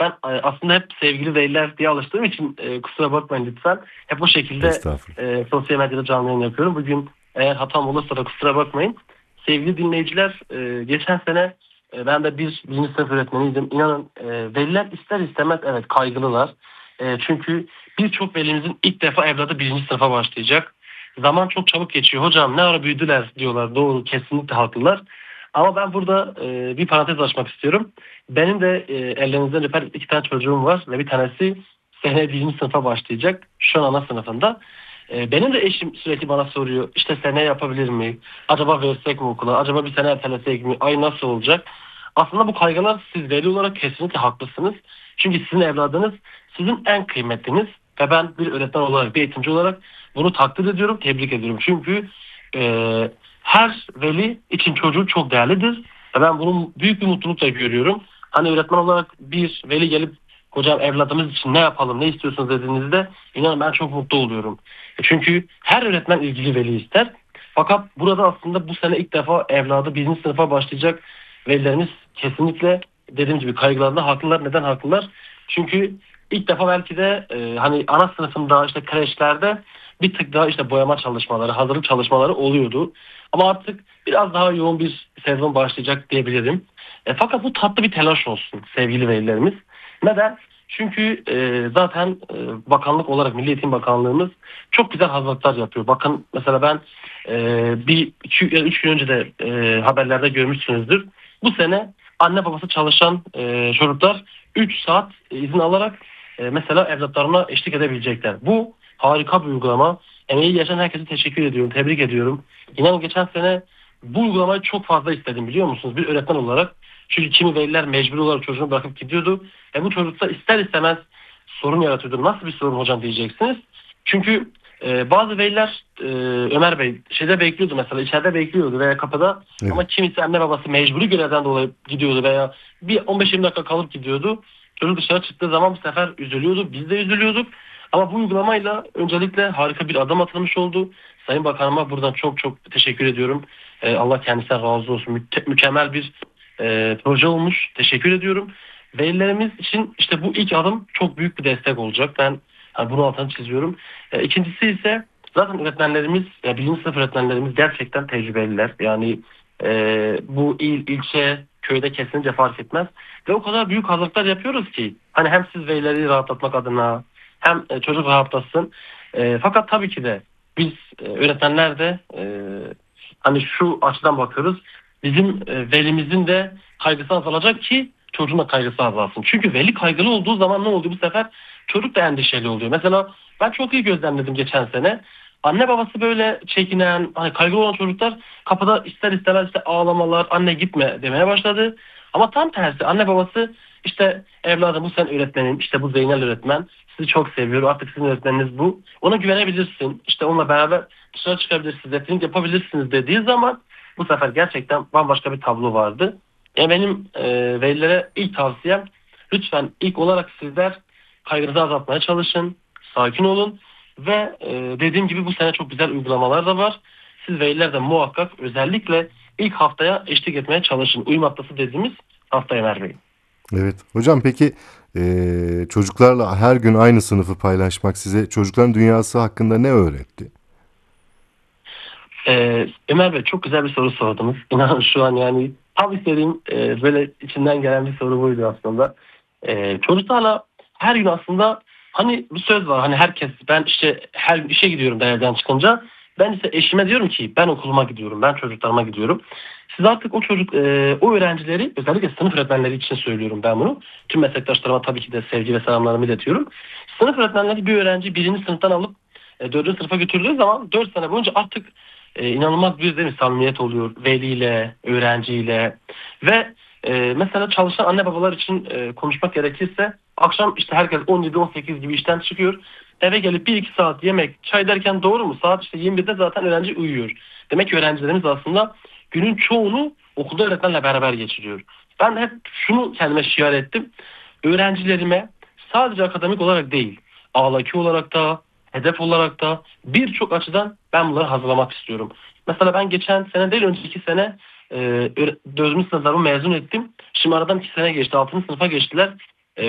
Ben aslında hep sevgili veliler diye alıştığım için kusura bakmayın lütfen. Hep o şekilde Estağfurullah. sosyal medyada canlı yayın yapıyorum. Bugün eğer hatam olursa da kusura bakmayın. Sevgili dinleyiciler, geçen sene ben de birinci sınıf öğretmeniydim. İnanın veliler ister istemez evet kaygılılar. Çünkü birçok velimizin ilk defa evladı birinci sınıfa başlayacak. Zaman çok çabuk geçiyor. Hocam ne ara büyüdüler diyorlar. Doğru, kesinlikle haklılar. Ama ben burada bir parantez açmak istiyorum. Benim de ellerinizden öper iki tane çocuğum var ve bir tanesi seneye birinci sınıfa başlayacak. Şu an ana sınıfında. Benim de eşim sürekli bana soruyor. İşte seneye yapabilir mi? Acaba versek mi okula? Acaba bir sene ertelesek mi? Ay nasıl olacak? Aslında bu kaygılar siz veli olarak kesinlikle haklısınız. Çünkü sizin evladınız sizin en kıymetliniz. Ve ben bir öğretmen olarak, bir eğitimci olarak bunu takdir ediyorum, tebrik ediyorum. Çünkü e, her veli için çocuğu çok değerlidir. Ve ben bunu büyük bir mutlulukla görüyorum. Hani öğretmen olarak bir veli gelip hocam evladımız için ne yapalım, ne istiyorsunuz dediğinizde inanın ben çok mutlu oluyorum. Çünkü her öğretmen ilgili veli ister. Fakat burada aslında bu sene ilk defa evladı birinci sınıfa başlayacak velilerimiz kesinlikle dediğim gibi kaygılarında haklılar. Neden haklılar? Çünkü ilk defa belki de hani ana sınıfında işte kreşlerde bir tık daha işte boyama çalışmaları, hazırlık çalışmaları oluyordu. Ama artık biraz daha yoğun bir sezon başlayacak diyebilirim. Fakat bu tatlı bir telaş olsun sevgili velilerimiz. Neden? Çünkü zaten bakanlık olarak Milli Eğitim Bakanlığımız çok güzel hazırlıklar yapıyor. Bakın mesela ben bir iki, üç gün önce de haberlerde görmüşsünüzdür. Bu sene anne babası çalışan çocuklar 3 saat izin alarak mesela evlatlarına eşlik edebilecekler. Bu harika bir uygulama. Emeği geçen herkese teşekkür ediyorum, tebrik ediyorum. İnanın geçen sene bu uygulamayı çok fazla istedim biliyor musunuz? Bir öğretmen olarak. Çünkü kimi veliler mecbur olarak çocuğunu bırakıp gidiyordu. Bu çocukta ister istemez sorun yaratıyordu. Nasıl bir sorun hocam diyeceksiniz. Çünkü bazı veliler Ömer Bey şeyde bekliyordu mesela içeride bekliyordu veya kapıda ama Evet. kimisi anne babası mecburi görevden dolayı gidiyordu veya bir 15-20 dakika kalıp gidiyordu. Çocuk dışarı çıktığı zaman bu sefer üzülüyordu. Biz de üzülüyorduk. Ama bu uygulamayla öncelikle harika bir adım atılmış oldu. Sayın Bakanıma buradan çok çok teşekkür ediyorum. Allah kendisine razı olsun. Mükemmel bir proje olmuş. Teşekkür ediyorum. Velilerimiz için işte bu ilk adım çok büyük bir destek olacak. Ben bunun altını çiziyorum. İkincisi ise zaten öğretmenlerimiz, birinci sınıf öğretmenlerimiz gerçekten tecrübeliler. Yani bu ilçe, köyde kesinlikle fark etmez. Ve o kadar büyük hazırlıklar yapıyoruz ki hani hem siz velileri rahatlatmak adına hem çocuk rahatlasın. Fakat tabii ki de biz öğretmenler de hani şu açıdan bakıyoruz. Bizim velimizin de kaygısı azalacak ki çocuğun da kaygısı azalsın. Çünkü veli kaygılı olduğu zaman ne oluyor bu sefer? Çocuk da endişeli oluyor. Mesela ben çok iyi gözlemledim geçen sene. Anne babası böyle çekinen, hani kaygılı olan çocuklar kapıda ister istemez işte ağlamalar, anne gitme demeye başladı. Ama tam tersi anne babası işte evladım bu sen öğretmenin, işte bu Zeynel öğretmen sizi çok seviyor. Artık sizin öğretmeniniz bu. Ona güvenebilirsin. İşte onunla beraber dışarı çıkabilirsiniz, etkinlik yapabilirsiniz dediği zaman bu sefer gerçekten bambaşka bir tablo vardı. Yani benim velilere ilk tavsiyem lütfen ilk olarak sizler kaygınızı azaltmaya çalışın. Sakin olun. Ve dediğim gibi bu sene çok güzel uygulamalar da var. Siz veliler de muhakkak özellikle ilk haftaya eşlik etmeye çalışın. Uyum haftası dediğimiz haftaya vermeyin. Evet. Hocam peki çocuklarla her gün aynı sınıfı paylaşmak size çocukların dünyası hakkında ne öğretti? Ömer Bey çok güzel bir soru sordunuz. İnanın şu an yani tam istediğim böyle içinden gelen bir soru buydu aslında. Çocuklarla her gün aslında hani bir söz var hani herkes ben işte her gün işe gidiyorum da evden çıkınca ben ise eşime diyorum ki ben okuluma gidiyorum ben çocuklarıma gidiyorum. Siz artık o çocuk o öğrencileri özellikle sınıf öğretmenleri için söylüyorum ben bunu. Tüm meslektaşlarıma tabii ki de sevgi ve selamlarımı iletiyorum. Sınıf öğretmenleri bir öğrenci birinci sınıftan alıp dördüncü sınıfa götürdüğü zaman 4 sene boyunca artık inanılmaz bir değil mi, samimiyet oluyor veliyle, öğrenciyle ve mesela çalışan anne babalar için konuşmak gerekirse akşam işte herkes 17-18 gibi işten çıkıyor. Eve gelip 1-2 saat yemek, çay derken doğru mu? Saat işte 21'de zaten öğrenci uyuyor. Demek ki öğrencilerimiz aslında günün çoğunu okulda öğretmenle beraber geçiriyor. Ben de hep şunu kendime şiar ettim. Öğrencilerime sadece akademik olarak değil, ahlaki olarak da, hedef olarak da birçok açıdan ben bunları hazırlamak istiyorum. Mesela ben geçen sene değil önceki sene 4. sınıflarımı mezun ettim. Şimdi aradan 2 sene geçti. 6. sınıfa geçtiler.